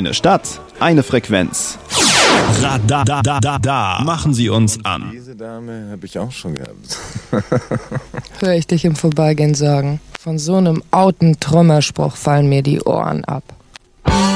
Eine Stadt, eine Frequenz. Da machen Sie uns an. Diese Dame habe ich auch schon gehabt. Hör ich dich im Vorbeigehen sagen. Von so einem Trümmerspruch fallen mir die Ohren ab.